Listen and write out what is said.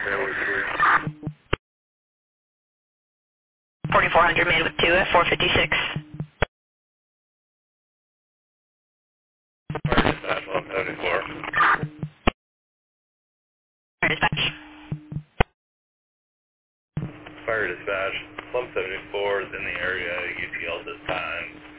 Airway 4400 made with 2 at 456. 3. Fire dispatch 174. Fire dispatch. Fire dispatch 174 is in the area. ETL this time.